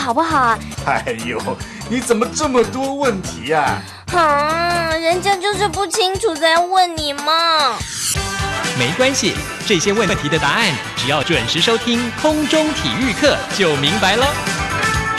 好不好啊？ 哎呦，你怎么这么多问题啊？ 人家就是不清楚才问你嘛。 没关系，这些问题的答案，只要准时收听空中体育课就明白了。